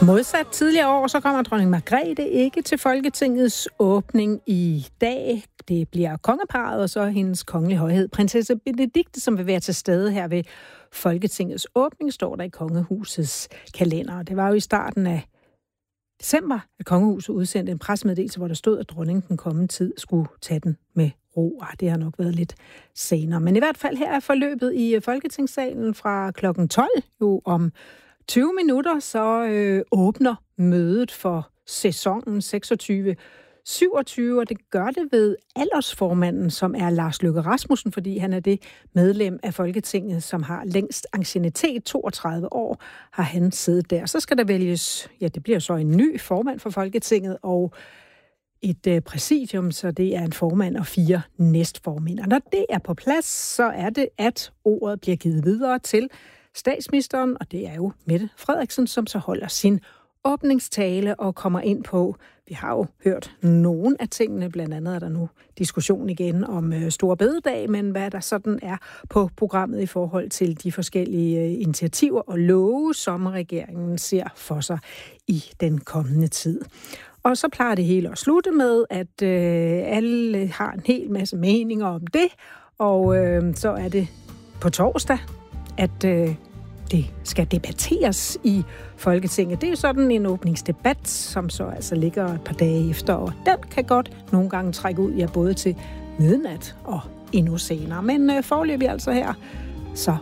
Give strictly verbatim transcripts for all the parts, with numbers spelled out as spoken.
Modsat tidligere år, så kommer dronning Margrethe ikke til Folketingets åbning i dag. Det bliver kongeparret og så hendes kongelige højhed, prinsesse Benedikte, som vil være til stede her ved Folketingets åbning, står der i kongehusets kalender. Det var jo i starten af december, at kongehuset udsendte en pressemeddelelse, hvor der stod, at dronningen den kommende tid skulle tage den med ro. Det har nok været lidt senere. Men i hvert fald her er forløbet i Folketingssalen fra klokken tolv, jo om tyve minutter, så øh, åbner mødet for sæsonen seksogtyve syvogtyve, og det gør det ved aldersformanden, som er Lars Løkke Rasmussen, fordi han er det medlem af Folketinget, som har længst anciennitet, toogtredive år, har han siddet der. Så skal der vælges, ja, det bliver så en ny formand for Folketinget, og et øh, præsidium, så det er en formand og fire næstformænd. Og når det er på plads, så er det, at ordet bliver givet videre til statsministeren, og det er jo Mette Frederiksen, som så holder sin åbningstale og kommer ind på, vi har jo hørt nogle af tingene, blandt andet er der nu diskussion igen om øh, Store Bededag, men hvad der sådan er på programmet i forhold til de forskellige øh, initiativer og love, som regeringen ser for sig i den kommende tid. Og så plejer det hele at slutte med, at øh, alle har en hel masse meninger om det, og øh, så er det på torsdag, at øh, det skal debatteres i Folketinget. Det er sådan en åbningsdebat, som så altså ligger et par dage efter, og den kan godt nogle gange trække ud, ja, både til midnat og endnu senere. Men øh, foreløbig altså her, så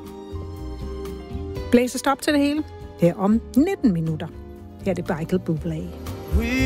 blæser stop til det hele. Det er om nitten minutter. Her er det Michael Bublé.